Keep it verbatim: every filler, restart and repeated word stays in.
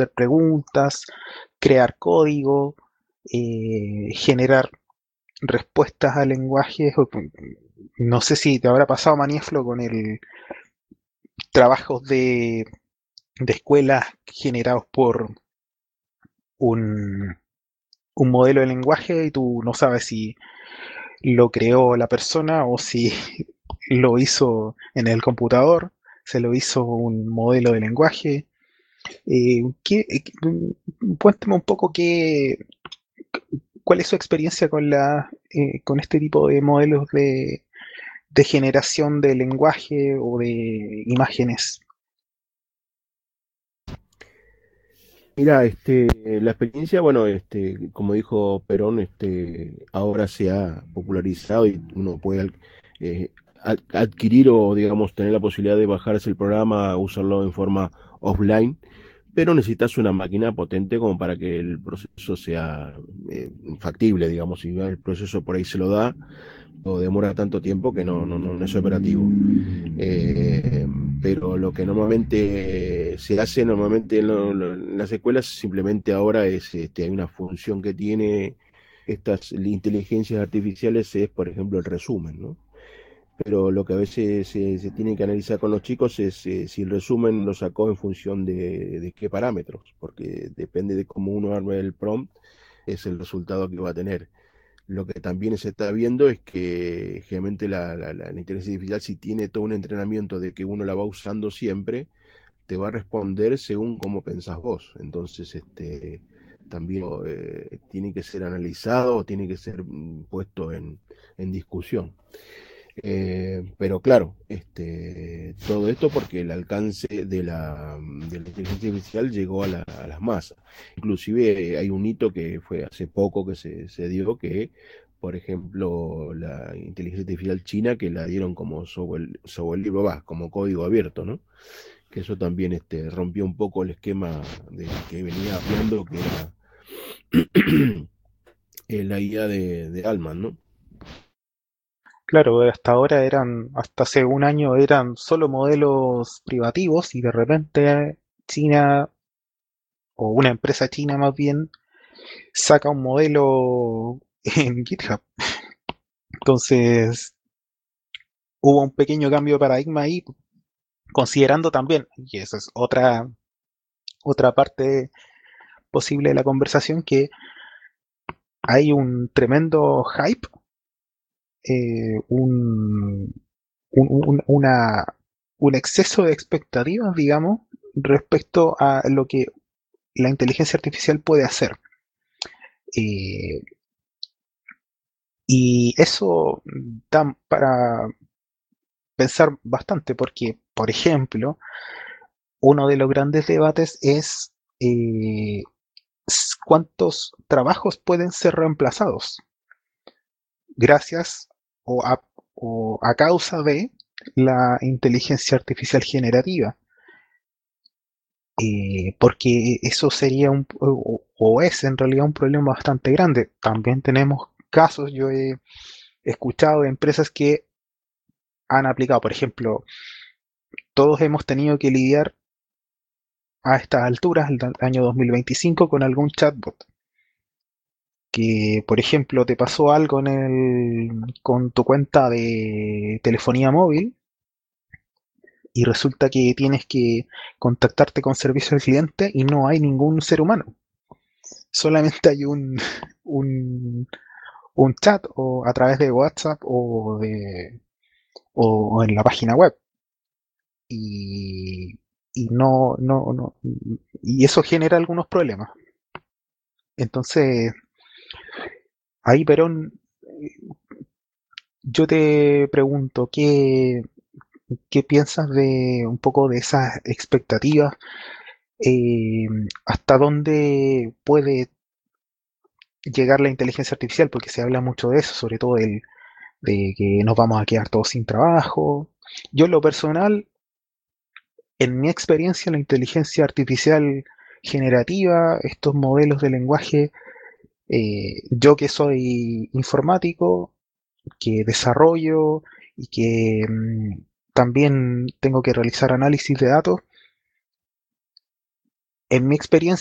preguntas, crear código, eh, generar respuestas a lenguajes. No sé si te habrá pasado, Manieflo, con el trabajos de, de escuelas generados por un, un modelo de lenguaje y tú no sabes si lo creó la persona o si lo hizo en el computador, se lo hizo un modelo de lenguaje. Eh, ¿qué, eh, cuéntame un poco qué, cuál es su experiencia con, la, eh, con este tipo de modelos de, de generación de lenguaje o de imágenes. Mira, este, la experiencia, bueno, este, como dijo Perón, este, ahora se ha popularizado y uno puede al- eh, ad- adquirir o, digamos, tener la posibilidad de bajarse el programa, usarlo en forma offline, pero necesitas una máquina potente como para que el proceso sea eh, factible, digamos, si el proceso por ahí se lo da o demora tanto tiempo que no, no, no no es operativo. Eh, pero lo que normalmente se hace normalmente en, lo- lo- en las escuelas simplemente ahora es, este, hay una función que tiene estas inteligencias artificiales es, por ejemplo, el resumen, ¿no? Pero lo que a veces se, se tiene que analizar con los chicos es eh, si el resumen lo sacó en función de, de qué parámetros, porque depende de cómo uno arme el prompt, es el resultado que va a tener. Lo que también se está viendo es que generalmente la, la, la inteligencia artificial, si tiene todo un entrenamiento de que uno la va usando siempre, te va a responder según cómo pensás vos. Entonces, este, también eh, tiene que ser analizado, tiene que ser mm, puesto en, en discusión. Eh, pero claro, este, todo esto porque el alcance de la, de la inteligencia artificial llegó a, la, a las masas. Inclusive eh, hay un hito que fue hace poco que se, se dio que, por ejemplo, la inteligencia artificial china que la dieron como software, software libre, va, como código abierto, ¿no? Que eso también este, rompió un poco el esquema de que venía hablando, que era eh, la I A de, de Alman, ¿no? Claro, hasta ahora eran, hasta hace un año eran solo modelos privativos y de repente China o una empresa china más bien saca un modelo en GitHub. Entonces hubo un pequeño cambio de paradigma ahí, considerando también, y esa es otra, otra parte posible de la conversación, que hay un tremendo hype, eh, un, un, un- una, un exceso de expectativas, digamos, respecto a lo que la inteligencia artificial puede hacer. Eh, y eso da para pensar bastante, porque, por ejemplo, uno de los grandes debates es eh, cuántos trabajos pueden ser reemplazados gracias o a, o a causa de la inteligencia artificial generativa. Eh, porque eso sería un, o, o es en realidad un problema bastante grande. También tenemos casos, yo he escuchado de empresas que han aplicado, por ejemplo, todos hemos tenido que lidiar a estas alturas, el año dos mil veinticinco, con algún chatbot. Que, por ejemplo, te pasó algo en el, con tu cuenta de telefonía móvil y resulta que tienes que contactarte con servicio al cliente y no hay ningún ser humano. Solamente hay un, un, un chat o a través de WhatsApp o, de, o en la página web. Y, y no, no, no, y eso genera algunos problemas. Entonces, ahí, Perón, yo te pregunto, ¿qué, qué piensas de un poco de esas expectativas? Eh, ¿Hasta dónde puede llegar la inteligencia artificial? Porque se habla mucho de eso, sobre todo del, de que nos vamos a quedar todos sin trabajo. Yo en lo personal, en mi experiencia, la inteligencia artificial generativa, estos modelos de lenguaje, eh, yo que soy informático, que desarrollo y que mm, también tengo que realizar análisis de datos, en mi experiencia